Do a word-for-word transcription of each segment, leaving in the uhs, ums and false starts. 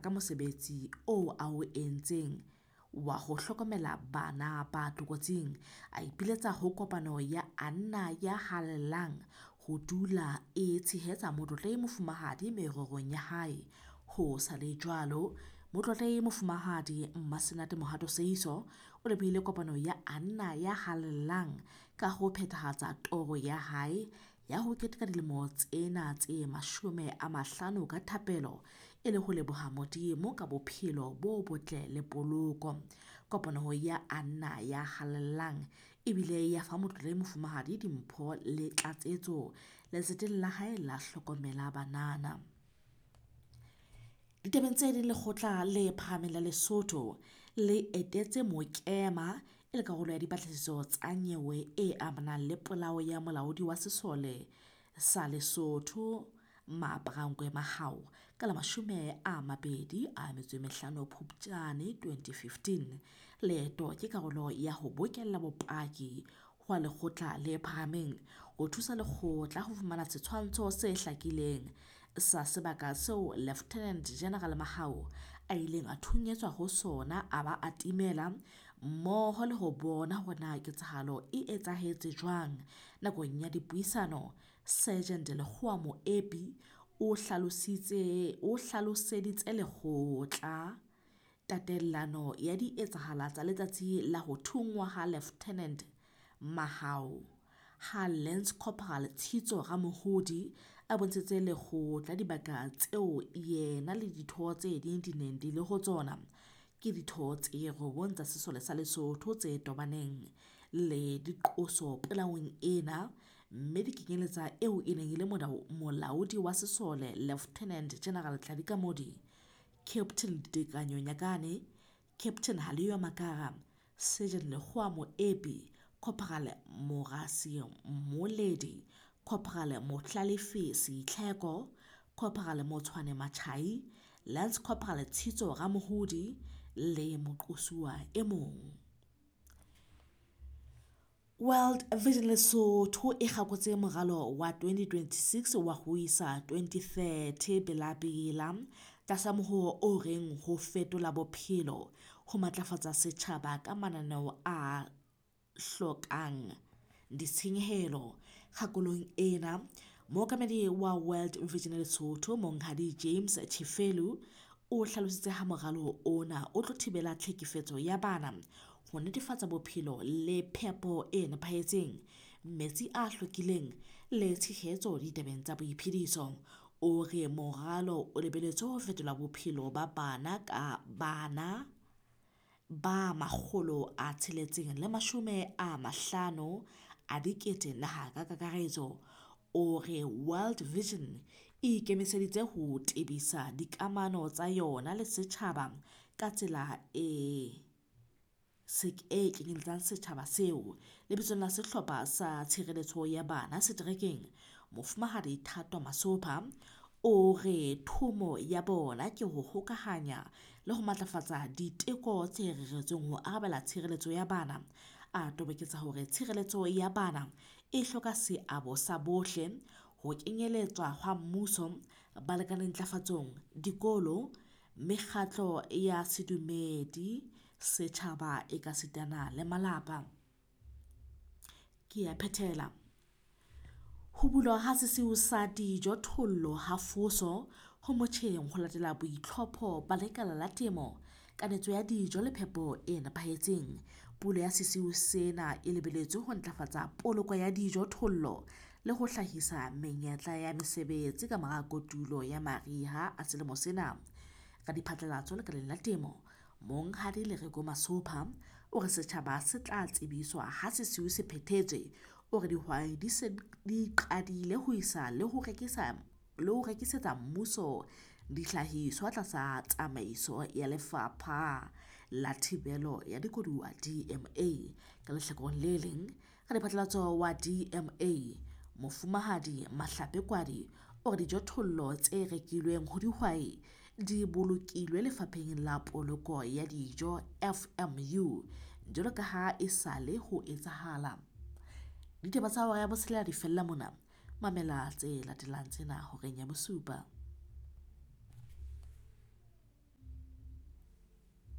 ka mosebetsi o a o entseng wa go hlokomela bana ba tlokotsing, a ipiletsa ho kopano ya Anna ya halelang ho dula e tshehetsa motlotlehi mofumahadi mererong ya hae. Ho sa le jwalo, motlotlehi mofumahadi Mmasenate Mohato Seeiso o lebile kopano ya Anna ya halelang ka ho phethahatsa toro ya hae ya ho keteka dilemo tsena tse mashome a mahlano ka thapelo e le ho leboha Modimo ka bophelo bo botle le poloko. Kopano ya Anna ya halelang ebile ya fa motlotlehi mofumahadi dimpho le tlatsetso le tseteng la hae la hlokomela banana. Ditabeng tse ding lekgotla le phahameng la Lesotho le etetse mokema e le karolo ya dipatlisiso tsa nyewe e amanang le polao ya molaodi wa sesole sa Lesotho Maaparankwe Mahao ka la mashome a mabedi a metso e mehlano Phupjane twenty fifteen. Leeto ke karolo ya ho bokella bopaki hwa lekgotla le phahameng ho thusa lekgotla ho fumana setshwantsho se hlakileng sa sebaka seo Lieutenant General Mahao a ileng a thunyetswa ho sona a ba a timela mmoho le ho bona hore na ketsahalo e etsahetse jwang. Nakong ya dipuisano, Sergeant Lekgowa Moepi o hlalositse o hlaloseditse lekgotla tatellano ya di etsahala tsa letsatsi la ho thungwa ha Lieutenant Mahao ha Lance Corporal Tshitso Ramohodi a bontshitse lekgotla dibaka tseo yena le ditho tse ding di neng di le ho tsona. Ke ditho tse robong tsa sesole sa Lesotho tse tobaneng le diqoso pelaong ena, mme di kenyeletsa eo e neng e le molaodi wa sesole Lieutenant General Tlhadika Modi, Captain Ditekanyo Nyakane, Captain Haliwa Makara, Sergeant Lekgowa Moepi, Corporal Morasi Moledi, Corporal Motlalefi Sitlheko, Corporal Motshwane Machai, Lance Corporal Tshitso Ramohodi le moqosuwa e mong. World Vision Lesotho e gakotse moralo wa twenty twenty-six wa ho isa twenty thirty belabela tlasa mohoo o reng ho fetola bophelo, ho matlafatsa setjhaba ka mananeo a hlokang ditshenyehelo. Kgakolong ena, mookamedi wa World Vision Lesotho Monghadi James Chifelu o hlalositse ha moralo ona o tlo thibela tlhekefetso ya bana, ho netefatsa bophelo le phepo e nepahetseng, metsi a hlwekileng le tshehetso ditabeng tsa boiphediso. O re moralo o lebeletswe ho fetola bophelo ba bana ka bana ba makgolo a tsheletseng le mashome a mahlano a dikete naha ka kakaretso. O re World Vision e ikemiseditse ho tebisa dikamano tsa yona le setjhaba ka tsela e se e kenyelletsang setjhaba seo. Lebitsong la sehlopha sa tshireletso ya bana seterekeng, Mofumahadi Thato Masopha o re thomo ya bona ke ho hokahanya le ho matlafatsa diteko tse reretsweng ho arabela tshireletso ya bana. A toboketsa hore tshireletso ya bana e hloka seabo sa bohle, ho kenyeletswa hwa mmuso, balekane ntlafatsong, dikolo, mekgatlo ya sedumedi, setjhaba e ka sitana le malapa. Ke a phethela. Ho bulwa ha sesiu sa dijothollo ha foso ho motjheng ho latela boitlhopho ba lekala la temo, kanetso ya dijo le phepo e nepahetseng. Pulo ya sesiu sena e lebeletswe ho ntlafatsa poloko ya dijothollo le ho hlahisa menyetla ya mesebetsi ka mora kotulo ya mariha a selemo sena. Ka diphatlalatso lekaleng la temo, Monghadi Lereko Masopha o re setjhaba se tla tsebiswa ha sesiu se phethetswe. O re dihwai di se di qadile ho isa le ho rekisa le ho rekisetsa mmuso dihlahiswa tlasa tsamaiso ya Lefapha la Thibelo ya Dikoduwa D M A. Ka lehlakoreng le leng, ka diphatlalatso wa D M A Mofumahadi Mahlape-Kwadi o re dijothollo tse rekilweng ho dihwai di bolokilwe Lefapheng la Poloko ya Dijo F M U jwalo ka ha e sale ho etsahala. Ditaba tsa hore ya botshelela di fella mona. Mamela tse latelang tsena horeng ya bosupa.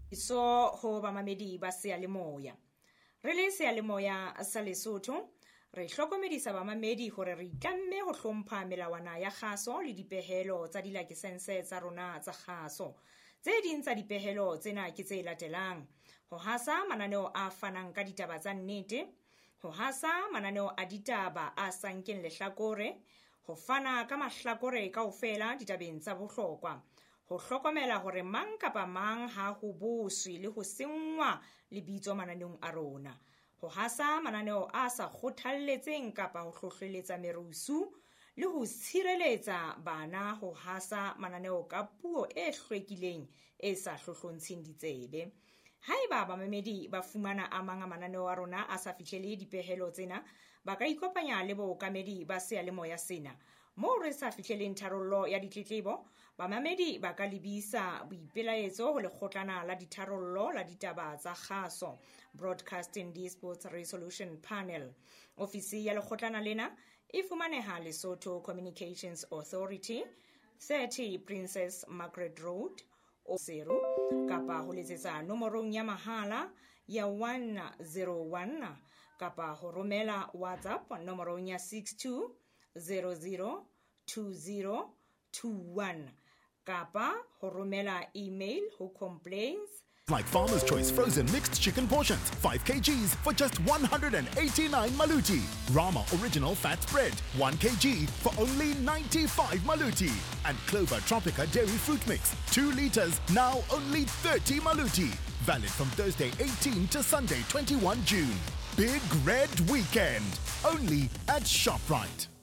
so ho bamamedi ba seyalemoya. Re le seyalemoya sa Lesotho, re hlokomedisa bamamedi hore re itlamme ho hlompha melawana ya kgaso le dipehelo tsa dilakesense tsa rona tsa kgaso. Tse ding tsa dipehelo tsena ke tse latelang: ho hasa mananeo a fanang ka ditaba tsa nnete, ho hasa mananeo a ditaba a sa nkeng lehlakore, ho fana ka mahlakore kaofela ditabeng tsa bohlokwa, ho hlokomela hore mang kapa mang ha ho boswe le ho sengwa lebitso mananeong a rona, ho hasa mananeo a sa kgothalletseng kapa ho hlohleletsa merusu, le ho tshireletsa bana ho hasa mananeo ka puo e hlwekileng e sa hlohlontsheng ditsebe. Haeba bamamedi ba fumana a mang a mananeo a rona a sa fihlele dipehelo tsena, ba ka ikopanya le bookamedi ba seyalemoya sena. Moo re sa fihleleng tharollo ya ditletlebo, bamamedi ba ka lebisa boipelaetso ho lekgotlana la ditharollo la ditaba tsa kgaso, Broadcasting Disputes Resolution Panel. Ofisi ya lekgotlana lena e fumaneha Lesotho Communications Authority, thirty Princess Margaret Road, o zero, kapa ho letsetsa nomorong ya mahala ya one zero one, kapa ho romela WhatsApp nomorong ya six two zero zero two zero two one, kapa ho romela email ho complaints like Farmer's Choice frozen mixed chicken portions, five kilograms for just one hundred eighty-nine maluti. Rama Original Fat Spread, one kilogram for only ninety-five maluti. And Clover Tropica Dairy Fruit Mix, two liters, now only thirty maluti. Valid from Thursday eighteenth to Sunday twenty-first June. Big Red Weekend, only at ShopRite.